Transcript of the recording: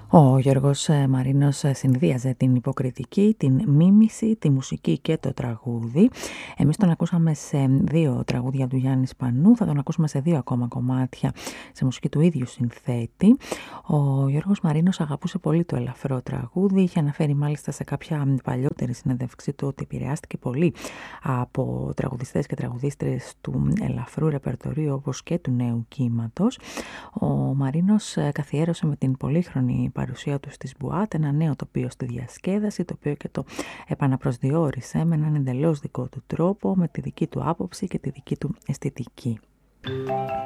Ο Γιώργος Μαρίνος συνδύαζε την υποκριτική, την μίμηση, τη μουσική και το τραγούδι. Εμείς τον ακούσαμε σε 2 τραγούδια του Γιάννη Σπανού, θα τον ακούσουμε σε 2 ακόμα κομμάτια σε μουσική του ίδιου συνθέτη. Ο Γιώργος Μαρίνος αγαπούσε πολύ το ελαφρό τραγούδι, είχε αναφέρει μάλιστα σε κάποια παλιότερη συνέντευξή του ότι επηρεάστηκε πολύ από τραγουδιστές και τραγουδίστρες του ελαφρού ρεπερτορίου όπως και του νέου κύματος. Ο Μαρίνος καθιέρωσε με την πολύχρονη παρουσία του στις Μπουάτ ένα νέο τοπίο στη διασκέδαση, το οποίο και το επαναπροσδιορίσε με έναν εντελώς δικό του τρόπο, με τη δική του άποψη και τη δική του αισθητική.